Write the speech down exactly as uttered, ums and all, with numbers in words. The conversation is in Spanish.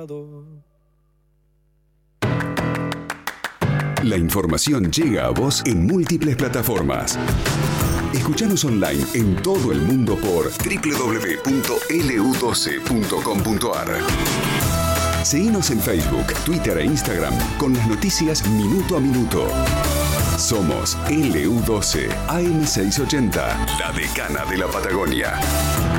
La información llega a vos en múltiples plataformas. Escuchanos online en todo el mundo por doble u doble u doble u punto ele u doce punto com punto a r. Seguinos en Facebook, Twitter e Instagram con las noticias minuto a minuto. Somos ele u doce A M seiscientos ochenta, la decana de la Patagonia.